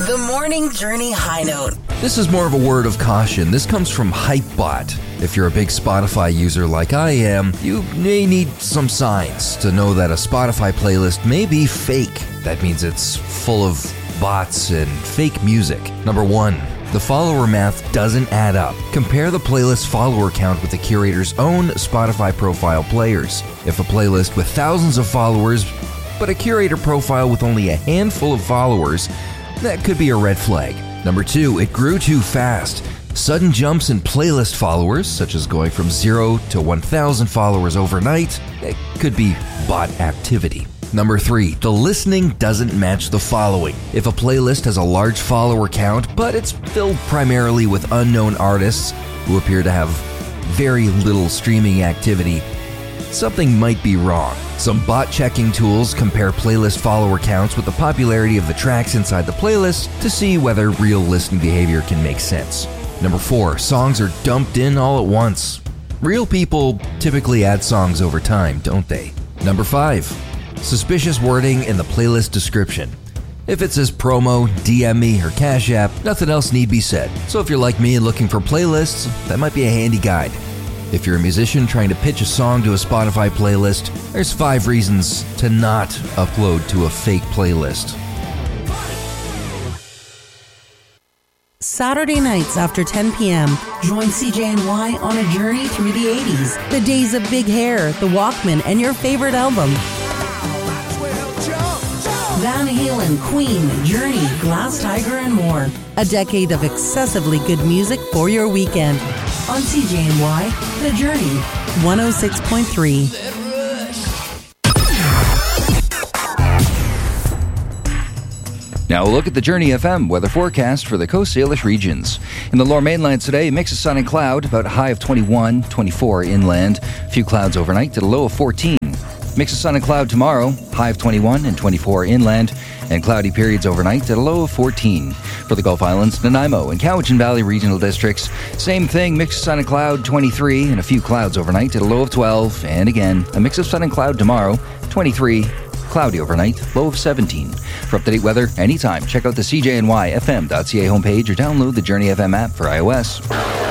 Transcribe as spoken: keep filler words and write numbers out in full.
The Morning Journey High Note. This is more of a word of caution. This comes from Hypebot. If you're a big Spotify user like I am, you may need some signs to know that a Spotify playlist may be fake. That means it's full of bots and fake music. Number one, the follower math doesn't add up. Compare the playlist follower count with the curator's own Spotify profile players. If a playlist with thousands of followers, but a curator profile with only a handful of followers, that could be a red flag. Number two, it grew too fast. Sudden jumps in playlist followers, such as going from zero to one thousand followers overnight, it could be bot activity. Number three, the listening doesn't match the following. If a playlist has a large follower count, but it's filled primarily with unknown artists who appear to have very little streaming activity, something might be wrong. Some bot checking tools compare playlist follower counts with the popularity of the tracks inside the playlist to see whether real listening behavior can make sense. Number four, songs are dumped in all at once. Real people typically add songs over time, don't they? Number five, suspicious wording in the playlist description. If it says promo, D M me, or Cash App, nothing else need be said. So if you're like me and looking for playlists, that might be a handy guide. If you're a musician trying to pitch a song to a Spotify playlist, there's five reasons to not upload to a fake playlist. Saturday nights after ten p.m., join C J N Y on a journey through the eighties. The days of big hair, the Walkman, and your favorite album. Van Halen, Queen, Journey, Glass Tiger, and more. A decade of excessively good music for your weekend. On C J N Y, The Journey, one oh six point three. Now a look at the Journey F M weather forecast for the Coast Salish regions. In the Lower Mainland today, mix of sun and cloud, about a high of twenty-one, twenty-four inland. A few clouds overnight at a low of fourteen. Mix of sun and cloud tomorrow, high of twenty-one and twenty-four inland, and cloudy periods overnight at a low of fourteen. For the Gulf Islands, Nanaimo and Cowichan Valley regional districts, same thing, mix of sun and cloud, twenty-three, and a few clouds overnight at a low of twelve. And again, a mix of sun and cloud tomorrow, twenty-three, cloudy overnight, low of seventeen. For up-to-date weather, anytime, check out the C J N Y F M dot C A homepage or download the Journey F M app for iOS.